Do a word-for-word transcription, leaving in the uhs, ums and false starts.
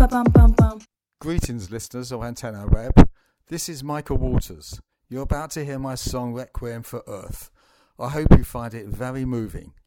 Ba-ba-bum-bum-bum. Greetings, listeners of Antenna Web. This is Michael Waters. You're about to hear my song Requiem for Earth. I hope you find it very moving.